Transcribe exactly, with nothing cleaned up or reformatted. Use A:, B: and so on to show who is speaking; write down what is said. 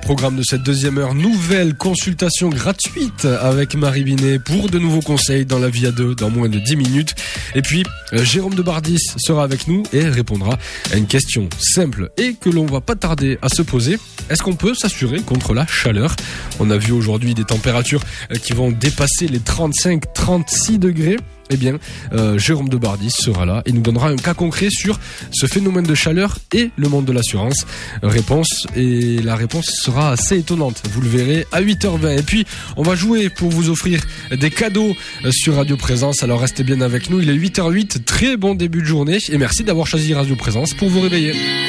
A: programme de cette deuxième heure, nouvelle consultation gratuite avec Marie Binet pour de nouveaux conseils dans la vie à deux dans moins de dix minutes. Et puis, euh, Jérôme de Bardis sera avec nous et répondra à une question simple et que l'on va pas tarder à se poser. Est-ce qu'on peut s'assurer contre la chaleur? On a vu aujourd'hui des températures euh, qui vont dépasser les trente-cinq à trente-six degrés. Eh bien, euh, Jérôme de Bardis sera là et nous donnera un cas concret sur ce phénomène de chaleur et le monde de l'assurance. Réponse, et la réponse sera assez étonnante, vous le verrez à huit heures vingt. Et puis, on va jouer pour vous offrir des cadeaux sur Radio Présence, alors restez bien avec nous, il est huit heures huit, très bon début de journée et merci d'avoir choisi Radio Présence pour vous réveiller.